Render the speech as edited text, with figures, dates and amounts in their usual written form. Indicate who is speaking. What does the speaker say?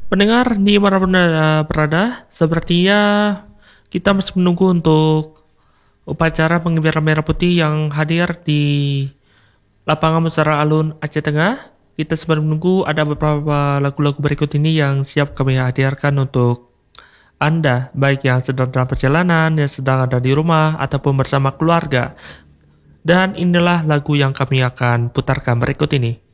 Speaker 1: Pendengar di manapun Anda berada, sepertinya kita masih menunggu untuk upacara pengibaran merah putih yang hadir di lapangan Musara Alun Aceh Tengah. Kita sempat menunggu ada beberapa lagu-lagu berikut ini yang siap kami hadirkan untuk Anda, baik yang sedang dalam perjalanan, yang sedang ada di rumah, ataupun bersama keluarga. Dan inilah lagu yang kami akan putarkan berikut ini.